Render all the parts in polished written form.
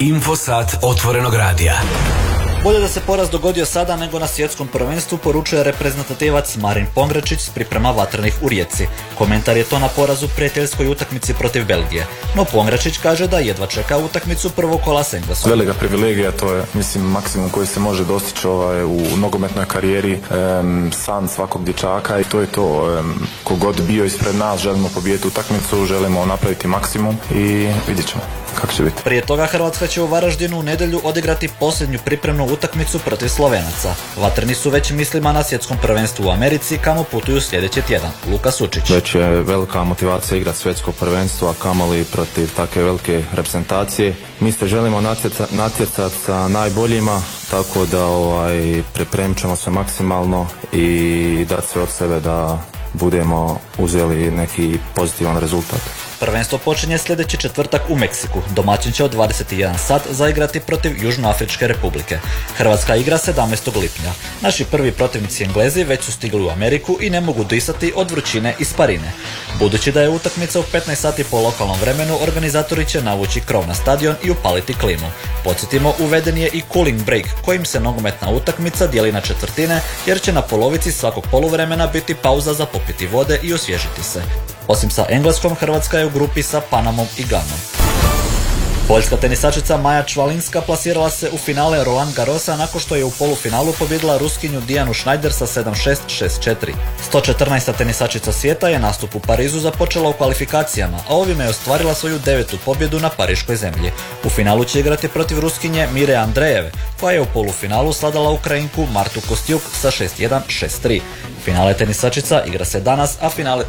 Infosat otvorenog radija. Bolje da se poraz dogodio sada nego na svjetskom prvenstvu, poručuje reprezentativac Marin Pongračić s priprema Vatrenih u Rijeci. Komentar je to na porazu prijateljskoj utakmici protiv Belgije. No Pongračić kaže da jedva čeka utakmicu prvog kola s Engleskom. Velika privilegija, to je maksimum koji se može dostići u nogometnoj karijeri, san svakog dječaka i to je to. Kogod bio ispred nas, želimo pobijediti utakmicu, želimo napraviti maksimum i vidjet ćemo kako će biti. Prije toga Hrvatska će u Varaždinu u nedjelju odigrati posljednju pripremnu utakmicu protiv Slovenaca. Vatreni su već mislima na svjetskom prvenstvu u Americi, kamo putuju sljedeći tjedan. Luka Sučić. Već je velika motivacija igrati svjetsko prvenstvo, a kamoli protiv takve velike reprezentacije. Mi se želimo natjecati sa najboljima, tako da pripremit ćemo se maksimalno i dati sve od sebe da budemo uzeli neki pozitivan rezultat. Prvenstvo počinje sljedeći četvrtak u Meksiku. Domaćin će od 21 sat zaigrati protiv Južnoafričke republike. Hrvatska igra 17. lipnja. Naši prvi protivnici Englezi već su stigli u Ameriku i ne mogu disati od vrućine iz Parine. Budući da je utakmica u 15 sati po lokalnom vremenu, organizatori će navući krov na stadion i upaliti klimu. Podsjetimo, uveden je i cooling break, kojim se nogometna utakmica dijeli na četvrtine, jer će na polovici svakog poluvremena biti pauza za popiti vode i osvježiti se. Osim sa Engleskom, Hrvatska je u grupi sa Panamom i Ganom. Poljska tenisačica Maja Čvalinska plasirala se u finale Roland Garrosa nakon što je u polufinalu pobjedila Ruskinju Dijanu Schneider sa 7-6, 6-4. 114. tenisačica svijeta je nastup u Parizu započela u kvalifikacijama, a ovime je ostvarila svoju 9. pobjedu na pariškoj zemlji. U finalu će igrati protiv Ruskinje Mire Andrejeve, koja je u polufinalu sladala Ukrajinku Martu Kostjuk sa 6-1, 6-3. Finale tenisačica igra se danas, a finale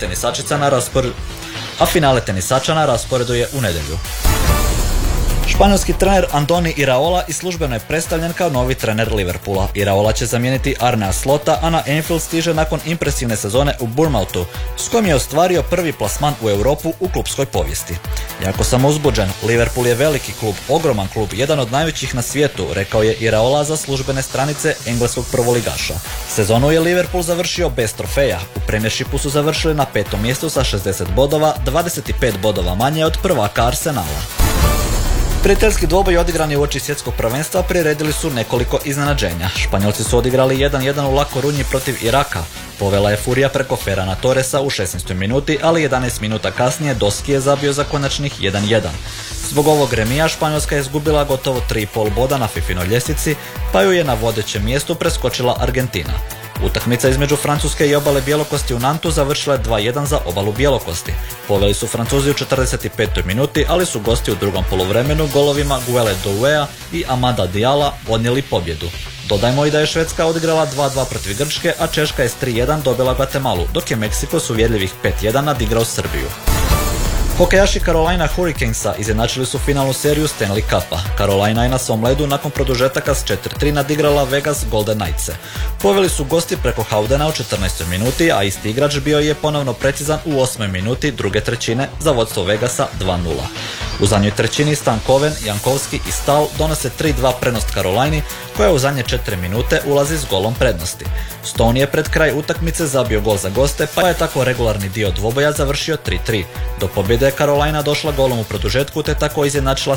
tenisača na rasporedu je u nedjelju. Španjolski trener Andoni Iraola i službeno je predstavljen kao novi trener Liverpoola. Iraola će zamijeniti Arnea Slota, a na Anfield stiže nakon impresivne sezone u Bournemouthu, s kojim je ostvario prvi plasman u Europu u klubskoj povijesti. Jako sam uzbuđen, Liverpool je veliki klub, ogroman klub, jedan od najvećih na svijetu, rekao je Iraola za službene stranice engleskog prvoligaša. Sezonu je Liverpool završio bez trofeja, u Premiershipu su završili na 5. mjestu sa 60 bodova, 25 bodova manje od prvaka Arsenala. Prijateljski dvoboj odigrani uoči svjetskog prvenstva priredili su nekoliko iznenađenja. Španjolci su odigrali 1-1 u La Corunji protiv Iraka. Povela je Furija preko Ferrana Torresa u 16. minuti, ali 11 minuta kasnije Doski je zabio za konačnih 1-1. Zbog ovog remija Španjolska je izgubila gotovo 3,5 boda na FIFInoj ljestvici, pa ju je na vodećem mjestu preskočila Argentina. Utakmica između Francuske i Obale Bjelokosti u Nantu završila je 2-1 za Obalu Bjelokosti. Poveli su Francuzi u 45. minuti, ali su gosti u drugom poluvremenu golovima Guele Douea i Amada Diala odnijeli pobjedu. Dodajmo i da je Švedska odigrala 2-2 protiv Grčke, a Češka je s 3-1 dobila Guatemalu, dok je Meksiko s uvjerljivih 5-1 nadigrao Srbiju. Hokejaši Carolina Hurricanesa izjednačili su finalnu seriju Stanley Cupa. Carolina je na svom ledu nakon produžetaka s 4-3 nadigrala Vegas Golden Knightse. Poveli su gosti preko Howdena u 14. minuti, a isti igrač bio je ponovno precizan u 8. minuti druge trećine za vodstvo Vegasa 2-0. U zadnjoj trećini Stankoven, Jankovski i Stahl donose 3-2 prednost Carolini, koja u zadnje 4 minute ulazi s golom prednosti. Stone je pred kraj utakmice zabio gol za goste, pa je tako regularni dio dvoboja završio 3-3. Do pobjede je Carolina došla golom u produžetku, te tako izjednačila